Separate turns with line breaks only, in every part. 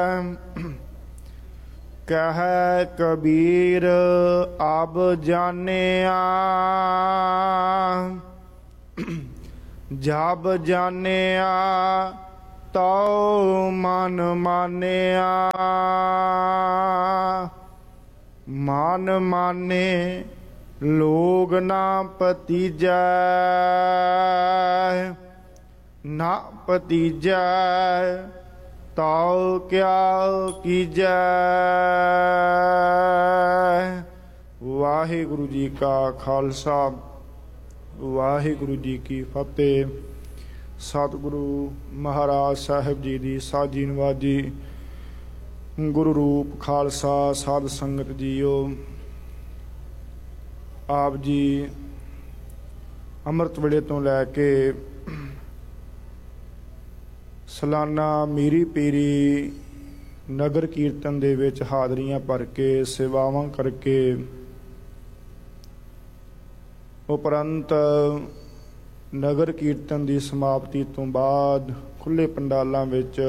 ਕਹੈ ਕਬੀਰ ਅਬ ਜਾਣਿਆ, ਜਬ ਜਾਣਿਆ ਤਉ ਮਨ ਮਾਨਿਆ। ਮਨ ਮਾਨੇ ਲੋਗ ਨਾ ਪਤੀਜੈ, ਨਾ ਪਤੀਜੈ ਤਉ ਕਿਆ ਕੀਜੈ। ਵਾਹਿਗੁਰੂ ਜੀ ਕਾ ਖਾਲਸਾ, ਵਾਹਿਗੁਰੂ ਜੀ ਕੀ ਫਤਿਹ। ਸਤਿਗੁਰੂ ਮਹਾਰਾਜ ਸਾਹਿਬ ਜੀ ਦੀ ਸਾਜੀ ਨਵਾਜੀ। ਗੁਰੂ ਰੂਪ ਖਾਲਸਾ ਸਾਧ ਸੰਗਤ ਜੀਓ, ਆਪ ਜੀ ਅੰਮ੍ਰਿਤ ਵੇਲੇ ਤੋਂ ਲੈ ਕੇ ਸਾਲਾਨਾ ਮੀਰੀ ਪੀਰੀ ਨਗਰ ਕੀਰਤਨ ਦੇ ਵਿੱਚ ਹਾਜ਼ਰੀਆਂ ਭਰ ਕੇ ਸੇਵਾਵਾਂ ਕਰਕੇ ਉਪਰੰਤ ਨਗਰ ਕੀਰਤਨ ਦੀ ਸਮਾਪਤੀ ਤੋਂ ਬਾਅਦ ਖੁੱਲ੍ਹੇ ਪੰਡਾਲਾਂ ਵਿੱਚ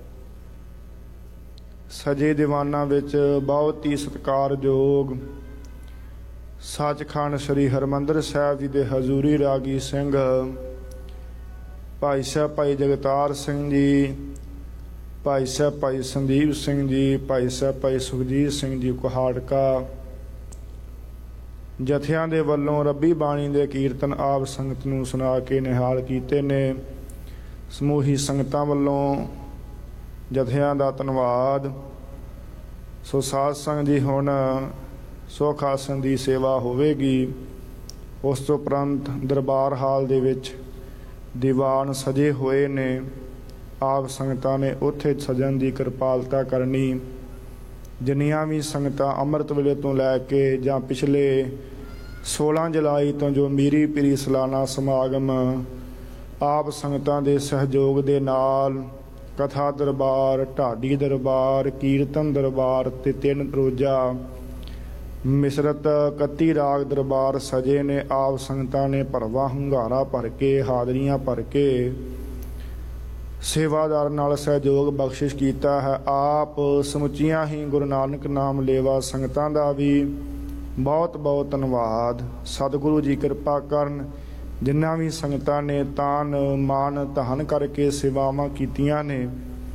ਸਜੇ ਦੀਵਾਨਾਂ ਵਿੱਚ ਬਹੁਤ ਹੀ ਸਤਿਕਾਰਯੋਗ ਸੱਚਖੰਡ ਸ੍ਰੀ ਹਰਿਮੰਦਰ ਸਾਹਿਬ ਜੀ ਦੇ ਹਜ਼ੂਰੀ ਰਾਗੀ ਸਿੰਘ ਭਾਈ ਸਾਹਿਬ ਭਾਈ ਜਗਤਾਰ ਸਿੰਘ ਜੀ, ਭਾਈ ਸਾਹਿਬ ਭਾਈ ਸੰਦੀਪ ਸਿੰਘ ਜੀ, ਭਾਈ ਸਾਹਿਬ ਭਾਈ ਸੁਖਜੀਤ ਸਿੰਘ ਜੀ ਕੁਹਾੜਕਾ ਜਥਿਆਂ ਦੇ ਵੱਲੋਂ ਰੱਬੀ ਬਾਣੀ ਦੇ ਕੀਰਤਨ ਆਪ ਸੰਗਤ ਨੂੰ ਸੁਣਾ ਕੇ ਨਿਹਾਲ ਕੀਤੇ ਨੇ। ਸਮੂਹੀ ਸੰਗਤਾਂ ਵੱਲੋਂ ਜਥਿਆਂ ਦਾ ਧੰਨਵਾਦ। ਸੋ ਸਾਧ ਸੰਗਤ ਜੀ, ਹੁਣ ਸੁੱਖ ਆਸਣ ਦੀ ਸੇਵਾ ਹੋਵੇਗੀ। ਉਸ ਤੋਂ ਉਪਰੰਤ ਦਰਬਾਰ ਹਾਲ ਦੇ ਵਿੱਚ ਦੀਵਾਨ ਸਜੇ ਹੋਏ ਨੇ। ਆਪ ਸੰਗਤਾਂ ਨੇ ਉੱਥੇ ਸਜਣ ਦੀ ਕਿਰਪਾਲਤਾ ਕਰਨੀ। ਜਿੰਨੀਆਂ ਵੀ ਸੰਗਤਾਂ ਅੰਮ੍ਰਿਤ ਵੇਲੇ ਤੋਂ ਲੈ ਕੇ ਜਾਂ ਪਿਛਲੇ 16 ਜੁਲਾਈ ਤੋਂ ਜੋ ਮੀਰੀ ਪੀਰੀ ਸਾਲਾਨਾ ਸਮਾਗਮ ਆਪ ਸੰਗਤਾਂ ਦੇ ਸਹਿਯੋਗ ਦੇ ਨਾਲ ਕਥਾ ਦਰਬਾਰ, ਢਾਡੀ ਦਰਬਾਰ, ਕੀਰਤਨ ਦਰਬਾਰ ਤੇ 3 ਰੋਜ਼ਾ ਮਿਸ਼ਰਤ 31 ਰਾਗ ਦਰਬਾਰ ਸਜੇ ਨੇ। ਆਪ ਸੰਗਤਾਂ ਨੇ ਭਰਵਾਂ ਹੁੰਗਾਰਾ ਭਰ ਕੇ, ਹਾਜ਼ਰੀਆਂ ਭਰ ਕੇ ਸੇਵਾਦਾਰ ਨਾਲ ਸਹਿਯੋਗ ਬਖਸ਼ਿਸ਼ ਕੀਤਾ ਹੈ। ਆਪ ਸਮੁੱਚੀਆਂ ਹੀ ਗੁਰੂ ਨਾਨਕ ਨਾਮ ਲੇਵਾ ਸੰਗਤਾਂ ਦਾ ਵੀ ਬਹੁਤ ਬਹੁਤ ਧੰਨਵਾਦ। ਸਤਿਗੁਰੂ ਜੀ ਕਿਰਪਾ ਕਰਨ। ਜਿਨ੍ਹਾਂ ਵੀ ਸੰਗਤਾਂ ਨੇ ਤਾਨ ਮਾਨ ਧਨ ਕਰਕੇ ਸੇਵਾਵਾਂ ਕੀਤੀਆਂ ਨੇ,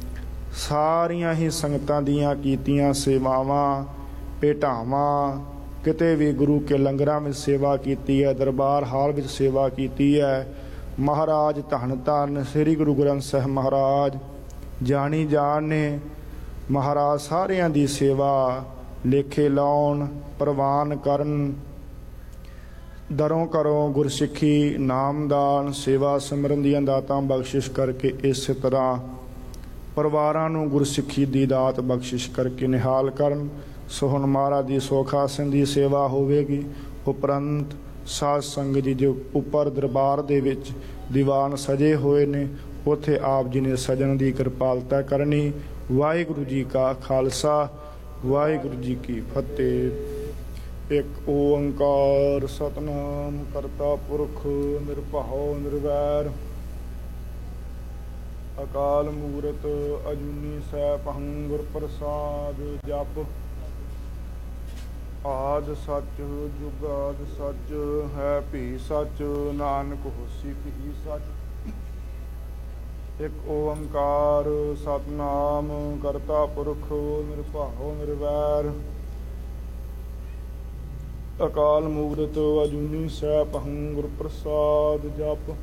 ਸਾਰੀਆਂ ਹੀ ਸੰਗਤਾਂ ਦੀਆਂ ਕੀਤੀਆਂ ਸੇਵਾਵਾਂ ਭੇਟਾਵਾਂ, ਕਿਤੇ ਵੀ ਗੁਰੂ ਕੇ ਲੰਗਰਾਂ ਵਿੱਚ ਸੇਵਾ ਕੀਤੀ ਹੈ, ਦਰਬਾਰ ਹਾਲ ਵਿੱਚ ਸੇਵਾ ਕੀਤੀ ਹੈ, ਮਹਾਰਾਜ ਧੰਨ ਧੰਨ ਸ੍ਰੀ ਗੁਰੂ ਗ੍ਰੰਥ ਸਾਹਿਬ ਮਹਾਰਾਜ ਜਾਣੀ ਜਾਣ ਨੇ। ਮਹਾਰਾਜ ਸਾਰਿਆਂ ਦੀ ਸੇਵਾ ਲੇਖੇ ਲਾਉਣ, ਪ੍ਰਵਾਨ ਕਰਨ। ਦਰੋਂ ਕਰੋ ਗੁਰਸਿੱਖੀ, ਨਾਮਦਾਨ, ਸੇਵਾ ਸਿਮਰਨ ਦੀਆਂ ਦਾਤਾਂ ਬਖਸ਼ਿਸ਼ ਕਰਕੇ ਇਸੇ ਤਰ੍ਹਾਂ ਪਰਿਵਾਰਾਂ ਨੂੰ ਗੁਰਸਿੱਖੀ ਦੀ ਦਾਤ ਬਖਸ਼ਿਸ਼ ਕਰਕੇ ਨਿਹਾਲ ਕਰਨ। ਸੋ ਹੁਣ ਮਹਾਰਾਜ ਦੀ ਸੁੱਖ ਆਸਣ ਦੀ ਸੇਵਾ ਹੋਵੇਗੀ। ਉਪਰੰਤ ਸਾਧ ਸੰਗਤ ਜੀ ਜੋ ਉੱਪਰ ਦਰਬਾਰ ਦੇ ਵਿੱਚ ਦੀਵਾਨ ਸਜੇ ਹੋਏ ਨੇ, ਉੱਥੇ ਆਪ ਜੀ ਨੇ ਸਜਣ ਦੀ ਕਿਰਪਾਲਤਾ ਕਰਨੀ। ਵਾਹਿਗੁਰੂ ਜੀ ਕਾ ਖਾਲਸਾ, ਵਾਹਿਗੁਰੂ ਜੀ ਕੀ ਫਤਿਹ। ਇੱਕ ਓੰਕਾਰ ਸਤਿਨਾਮ ਕਰਤਾ ਪੁਰਖ ਨਿਰਭਉ ਨਿਰਵੈਰ ਅਕਾਲ ਮੂਰਤ ਅਜੂਨੀ ਸੈਭੰ ਗੁਰ ਪ੍ਰਸਾਦ। ਜਪ ਆਦ ਸੱਚ ਜੁਗਾਦ ਸੱਚ, ਹੈ ਭੀ ਸੱਚ ਨਾਨਕ ਹੋਸੀ ਭੀ ਸੱਚ। ਇੱਕ ਓੰਕਾਰ ਸਤਿਨਾਮ ਕਰਤਾ ਪੁਰਖ ਨਿਰਭਉ ਨਿਰਵੈਰ ਅਕਾਲ ਮੂਰਤ ਅਜੂਨੀ ਸੈਭੰ ਗੁਰ ਪ੍ਰਸਾਦ। ਜਪ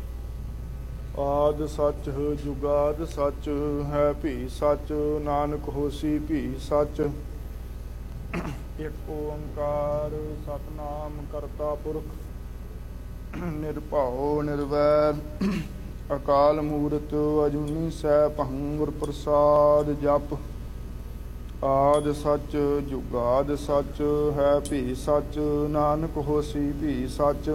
ਆਦ ਸੱਚ ਜੁਗਾਦ ਸੱਚ, ਹੈ ਭੀ ਸੱਚ ਨਾਨਕ ਹੋਸੀ ਭੀ ਸੱਚ। ਇੱਕ ਓੰਕਾਰ ਸਤਿਨਾਮ ਕਰਤਾ ਪੁਰਖ ਨਿਰਭਉ ਨਿਰਵੈਰ ਅਕਾਲ ਮੂਰਤ ਅਜੂਨੀ ਸੈਭੰ ਗੁਰ ਪ੍ਰਸਾਦ। ਜਪ ਆਦ ਸੱਚ ਜੁਗਾਦ ਸੱਚ, ਹੈ ਭੀ ਸੱਚ ਨਾਨਕ ਹੋਸੀ ਭੀ ਸੱਚ।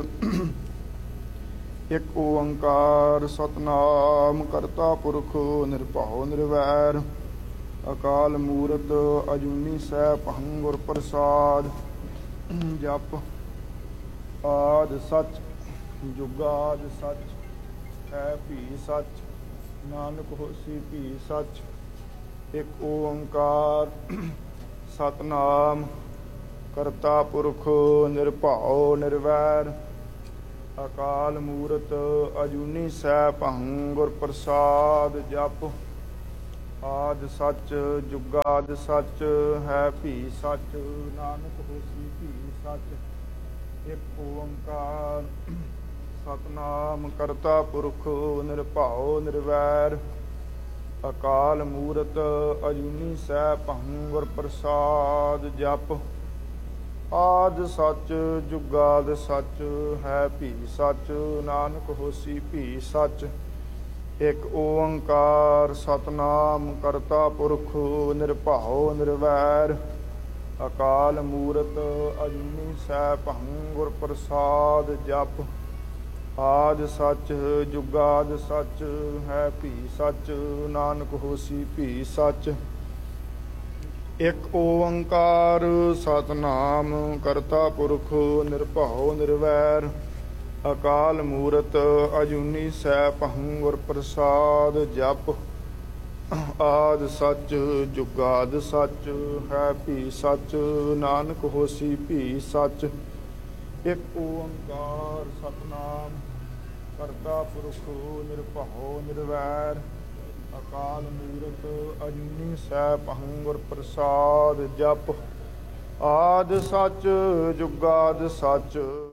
ਇੱਕ ਓੰਕਾਰ ਸਤਿਨਾਮ ਕਰਤਾ ਪੁਰਖ ਨਿਰਭਉ ਨਿਰਵੈਰ ਅਕਾਲ ਮੂਰਤ ਅਜੂਨੀ ਸੈਭੰ ਗੁਰ ਪ੍ਰਸਾਦ। ਜਪ ਆਦ ਸੱਚ ਜੁਗਾਦ ਸੱਚ, ਹੈ ਭੀ ਸੱਚ ਨਾਨਕ ਹੋਸੀ ਭੀ ਸੱਚ। ਇੱਕ ਓੰਕਾਰ ਸਤਨਾਮ ਕਰਤਾ ਪੁਰਖ ਨਿਰਭਉ ਨਿਰਵੈਰ ਅਕਾਲ ਮੂਰਤ ਅਜੂਨੀ ਸੈਭੰ ਗੁਰ ਪ੍ਰਸਾਦ ਜਪ ਆਦਿ ਸੱਚ ਜੁਗਾਦਿ ਸੱਚ ਹੈ ਭੀ ਸੱਚ ਨਾਨਕ ਹੋਸੀ ਭੀ ਸੱਚ ਇੱਕ ਓੰਕਾਰ ਸਤਨਾਮ ਕਰਤਾ ਪੁਰਖ ਨਿਰਭਉ ਨਿਰਵੈਰ ਅਕਾਲ ਮੂਰਤ ਅਜੂਨੀ ਸੈਭੰ ਗੁਰ ਪ੍ਰਸਾਦ ਜਪ ਆਦਿ ਸੱਚ ਜੁਗਾਦਿ ਸੱਚ ਹੈ ਭੀ ਸੱਚ ਨਾਨਕ ਹੋਸੀ ਭੀ ਸੱਚ ਇੱਕ ਓੰਕਾਰ ਸਤਨਾਮ ਕਰਤਾ ਪੁਰਖ ਨਿਰਭਉ ਨਿਰਵੈਰ ਅਕਾਲ ਮੂਰਤ ਅਜੂਨੀ ਸੈਭੰ ਗੁਰ ਪ੍ਰਸਾਦ ਜਪ ਆਦਿ ਸੱਚ ਜੁਗਾਦਿ ਸੱਚ ਹੈ ਭੀ ਸੱਚ ਨਾਨਕ ਹੋਸੀ ਭੀ ਸੱਚ ਇੱਕ ਓੰਕਾਰ ਸਤਨਾਮ ਕਰਤਾ ਪੁਰਖ ਨਿਰਭਉ ਨਿਰਵੈਰ ਅਕਾਲ ਮੂਰਤ ਅਜੂਨੀ ਸੈਭੰ ਗੁਰ ਪ੍ਰਸਾਦ ਜਪ ਆਦਿ ਸੱਚ ਜੁਗਾਦਿ ਸੱਚ ਹੈ ਭੀ ਸੱਚ ਨਾਨਕ ਹੋਸੀ ਭੀ ਸੱਚ ਇੱਕ ਓੰਕਾਰ ਸਤਨਾਮ ਕਰਤਾ ਪੁਰਖ ਨਿਰਭਉ ਨਿਰਵੈਰ ਅਕਾਲ ਮੂਰਤ ਅਜੂਨੀ ਸੈਭੰ ਗੁਰ ਪ੍ਰਸਾਦ ਜਪ ਆਦਿ ਸੱਚ ਜੁਗਾਦਿ ਸੱਚ